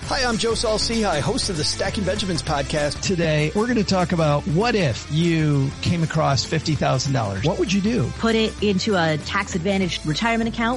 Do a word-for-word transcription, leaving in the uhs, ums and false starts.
Hi, I'm Joe Saul-Sehy, host of the Stacking Benjamins podcast. Today, we're going to talk about what if you came across fifty thousand dollars. What would you do? Put it into a tax-advantaged retirement account